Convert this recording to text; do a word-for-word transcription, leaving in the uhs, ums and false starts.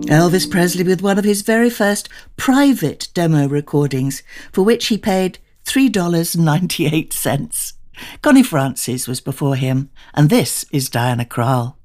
Elvis Presley with one of his very first private demo recordings, for which he paid three dollars and ninety-eight cents. Connie Francis was before him, and this is Diana Krall.